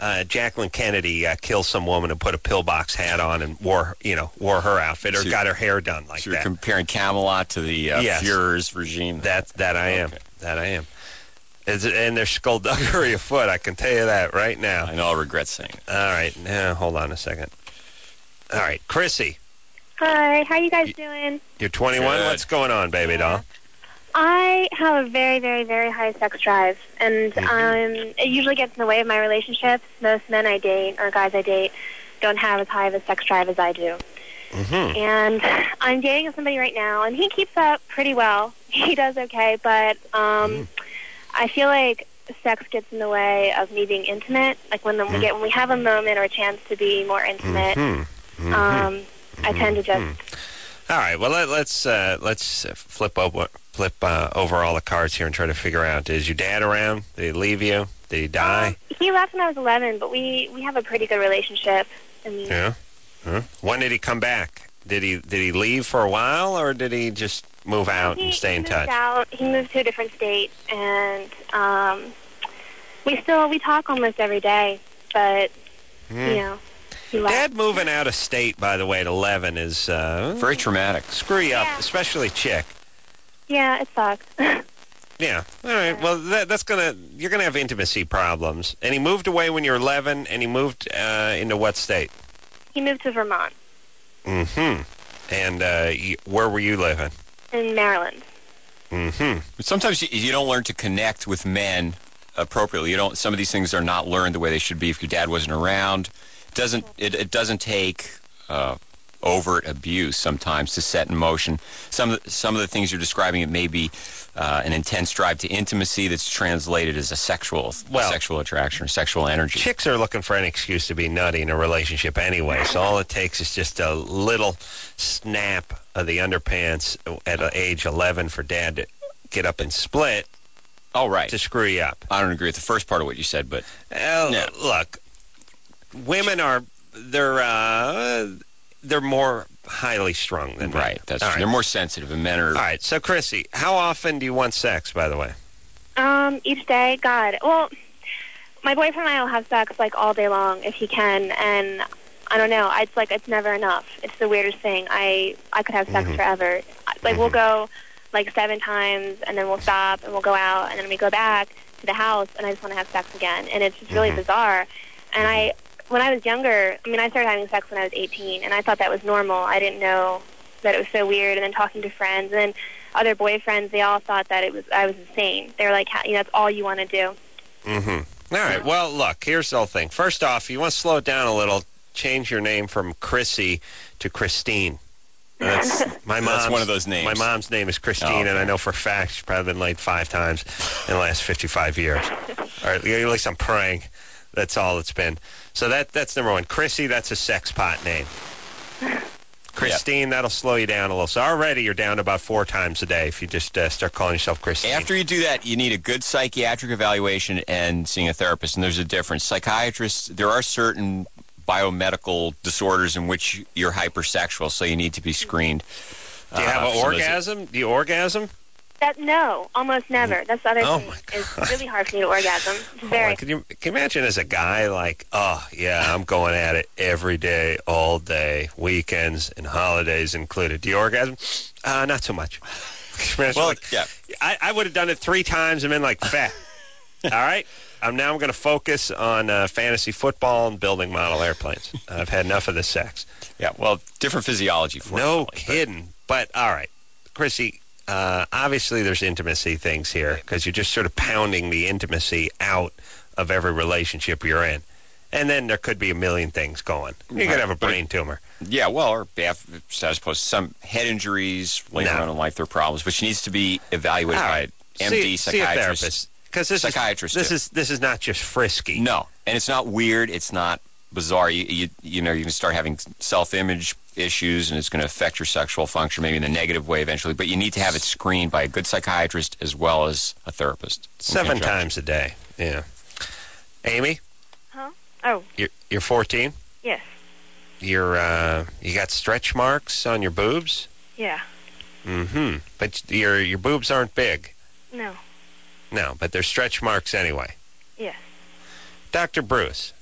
Jacqueline Kennedy killed some woman and put a pillbox hat on and wore her outfit or got her hair done like that. So you're comparing Camelot to the Führer's regime. That I am. That I am. And there's skullduggery afoot, I can tell you that right now. I know I'll regret saying it. All right. Now, hold on a second. All right. Chrissy. Hi. How you guys doing? You're 21? Good. What's going on, baby doll? I have a very, very, very high sex drive, and it usually gets in the way of my relationships. Most men I date, or guys I date, don't have as high of a sex drive as I do. Mm-hmm. And I'm dating somebody right now, and he keeps up pretty well. He does okay, but I feel like sex gets in the way of me being intimate. Like when we have a moment or a chance to be more intimate, I tend to just. All right. Well, let's flip over all the cards here and try to figure out: is your dad around? Did he leave you? Did he die? He left when I was 11, but we have a pretty good relationship. Yeah. Huh? When did he come back? Did he leave for a while, or did he just move out and stay in touch? He moved to a different state, and we talk almost every day. But he left. Dad moving out of state, by the way, at 11 is very traumatic. Screw you up, especially chick. Yeah, it sucks. Yeah. All right. Well, you're gonna have intimacy problems. And he moved away when you were 11, and he moved into what state? He moved to Vermont. Mm-hmm. And where were you living? In Maryland. Mm-hmm. But sometimes you don't learn to connect with men appropriately. Some of these things are not learned the way they should be if your dad wasn't around. It doesn't take overt abuse sometimes to set in motion some of the things you're describing. It may be an intense drive to intimacy that's translated as a sexual attraction or sexual energy. Chicks are looking for an excuse to be nutty in a relationship anyway, so all it takes is just a little snap of the underpants at age 11 for Dad to get up and split. Oh, right. To screw you up. I don't agree with the first part of what you said, but look, women they're more highly strung than men. Right, that's true. Right. They're more sensitive, and men are... All right, so Chrissy, how often do you want sex, by the way? Each day. God. Well, my boyfriend and I will have sex, like, all day long, if he can, and I don't know. It's never enough. It's the weirdest thing. I could have sex forever. Like, we'll go, 7 times, and then we'll stop, and we'll go out, and then we go back to the house, and I just want to have sex again, and it's just really bizarre. And when I was younger, I started having sex when I was 18, and I thought that was normal. I didn't know that it was so weird. And then talking to friends, and then other boyfriends, they all thought that I was insane. They were like, that's all you want to do. Mm-hmm. All right. Well, look, here's the whole thing. First off, you want to slow it down a little, change your name from Chrissy to Christine. That's one of those names. My mom's name is Christine, and I know for a fact she's probably been laid 5 times in the last 55 years. All right, at least I'm praying. That's all it's been. So that's number one. Chrissy, that's a sex pot name. Christine, that'll slow you down a little. So already you're down about 4 times a day if you just start calling yourself Christine. After you do that, you need a good psychiatric evaluation and seeing a therapist, and there's a difference. Psychiatrists, there are certain biomedical disorders in which you're hypersexual, so you need to be screened. Do you have an orgasm? Do you orgasm? No, almost never. That's the other thing. It's really hard for me to orgasm. Can you imagine as a guy, I'm going at it every day, all day, weekends and holidays included. Do you orgasm? Not so much. I would have done it 3 times and been like, fat. All right? I'm going to focus on fantasy football and building model airplanes. I've had enough of this sex. Yeah, well, different physiology for No kidding. But, all right, Chrissy, obviously there's intimacy things here because you're just sort of pounding the intimacy out of every relationship you're in. And then there could be a million things going. You could have a brain tumor. Yeah, well, or I suppose some head injuries later on in life, there are problems. But she needs to be evaluated by an MD, psychiatrist. See a therapist. Because this is not just frisky. No, and it's not weird. It's not bizarre. You can start having self-image issues, and it's going to affect your sexual function, maybe in a negative way eventually. But you need to have it screened by a good psychiatrist as well as a therapist. 7 times a day. Yeah. Amy? Huh? Oh. You're 14? Yes. You got stretch marks on your boobs? Yeah. Mm-hmm. But your boobs aren't big. No. No, but they're stretch marks anyway. Yes. Dr. Bruce,